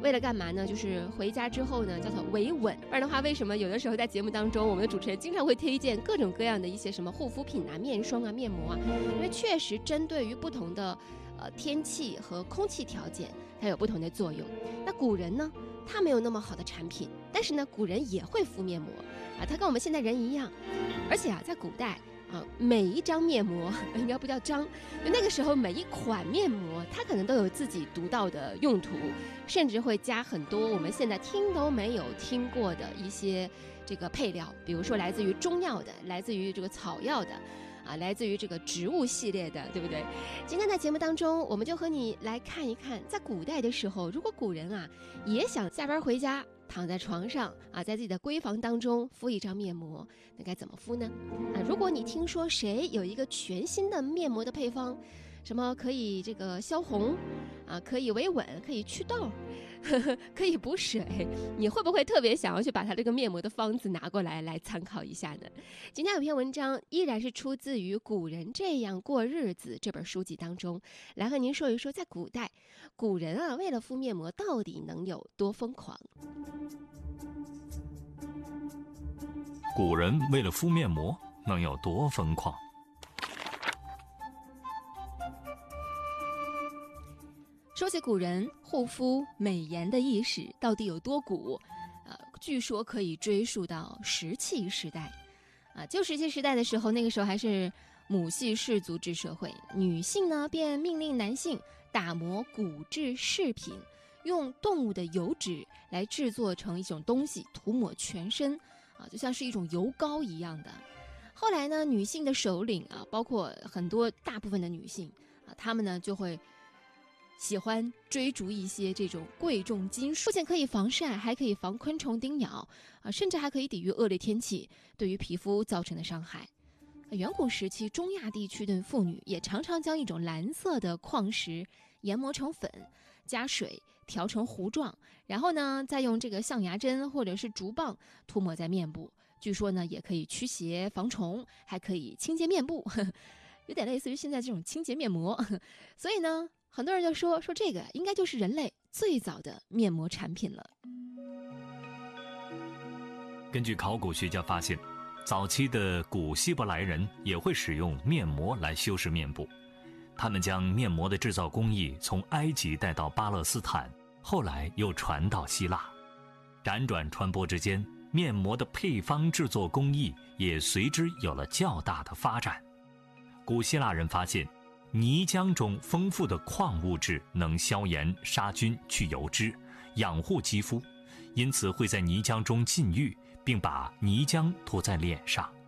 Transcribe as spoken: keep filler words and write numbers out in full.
为了干嘛呢？就是回家之后呢，叫做维稳。不然的话，为什么有的时候在节目当中，我们的主持人经常会推荐各种各样的一些什么护肤品啊、面霜啊、面膜啊？因为确实针对于不同的呃天气和空气条件，它有不同的作用。那古人呢，他没有那么好的产品，但是呢，古人也会敷面膜啊，他跟我们现代人一样。而且啊，在古代啊，每一张面膜应该不叫张，就那个时候每一款面膜，它可能都有自己独到的用途，甚至会加很多我们现在听都没有听过的一些这个配料，比如说来自于中药的，来自于这个草药的。啊，来自于这个植物系列的，对不对？今天在节目当中，我们就和你来看一看，在古代的时候，如果古人啊也想下班回家躺在床上啊，在自己的闺房当中敷一张面膜，那该怎么敷呢？啊，如果你听说谁有一个全新的面膜的配方，什么可以这个消红啊，可以维稳，可以祛痘，呵呵，可以补水，你会不会特别想要去把它这个面膜的方子拿过来来参考一下呢？今天有篇文章依然是出自于《古人这样过日子》这本书籍当中，来和您说一说，在古代古人啊为了敷面膜到底能有多疯狂。 古人为了敷面膜能有多疯狂？ 说起古人护肤美颜的意识到底有多古，呃，据说可以追溯到石器时代。啊，旧石器时代的时候，那个时候还是母系氏族制社会，女性呢便命令男性打磨骨质饰品，用动物的油脂来制作成一种东西，涂抹全身，啊，就像是一种油膏一样的。后来呢，女性的首领啊，包括很多大部分的女性啊，她们呢就会喜欢追逐一些这种贵重金属，不仅可以防晒，还可以防昆虫叮咬啊，甚至还可以抵御恶劣天气对于皮肤造成的伤害。远古时期，中亚地区的妇女也常常将一种蓝色的矿石研磨成粉，加水调成糊状，然后呢，再用这个象牙针或者是竹棒涂抹在面部。据说呢，也可以驱邪防虫，还可以清洁面部，呵呵，有点类似于现在这种清洁面膜。呵呵，所以呢，很多人就说说这个应该就是人类最早的面膜产品了。 根据考古学家发现，早期的古希伯来人也会使用面膜来修饰面部。他们将面膜的制造工艺从埃及带到巴勒斯坦，后来又传到希腊。辗转传播之间，面膜的配方制作工艺也随之有了较大的发展。古希腊人发现泥浆中丰富的矿物质能消炎、杀菌、去油脂、养护肌肤，因此会在泥浆中浸浴，并把泥浆涂在脸上。